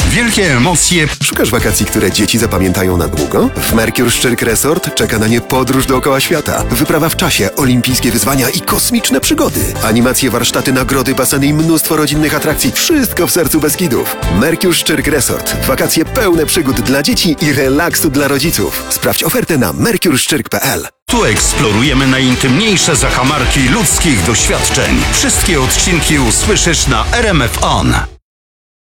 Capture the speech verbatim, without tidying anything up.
Wielkie emocje. Szukasz wakacji, które dzieci zapamiętają na długo? W Mercure Szczyrk Resort czeka na nie podróż dookoła świata. Wyprawa w czasie, olimpijskie wyzwania i kosmiczne przygody. Animacje, warsztaty, nagrody, baseny i mnóstwo rodzinnych atrakcji. Wszystko w sercu Beskidów. Mercure Szczyrk Resort. Wakacje pełne przygód dla dzieci i relaksu dla rodziców. Sprawdź ofertę na mercure szczyrk kropka p l. Tu eksplorujemy najintymniejsze zakamarki ludzkich doświadczeń. Wszystkie odcinki usłyszysz na R M F On.